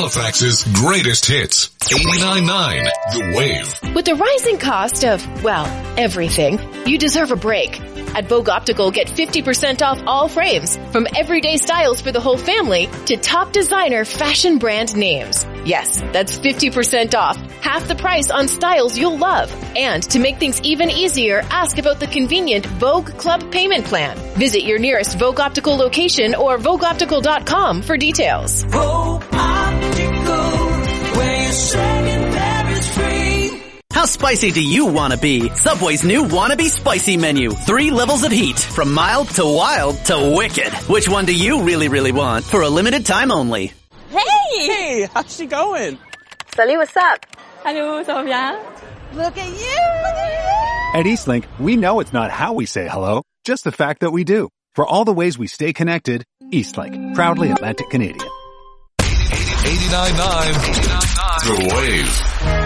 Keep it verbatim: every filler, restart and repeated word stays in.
Halifax's greatest hits. eighty-nine point nine The Wave. With the rising cost of, well, everything, you deserve a break. At Vogue Optical, get fifty percent off all frames, from everyday styles for the whole family to top designer fashion brand names. Yes, that's fifty percent off, half the price on styles you'll love. And to make things even easier, ask about the convenient Vogue Club payment plan. Visit your nearest Vogue Optical location or vogue optical dot com for details. Vogue Optical, where you're saying there is free. How spicy do you want to be? Subway's new Wanna Be Spicy menu. Three levels of heat. From mild to wild to wicked. Which one do you really, really want? For a limited time only. Hey! Hey, how's she going? Salut, what's up? Hello, ça va bien? Look at you! At Eastlink, we know it's not how we say hello, just the fact that we do. For all the ways we stay connected, Eastlink, proudly Atlantic Canadian. eighty-nine point nine The Wave.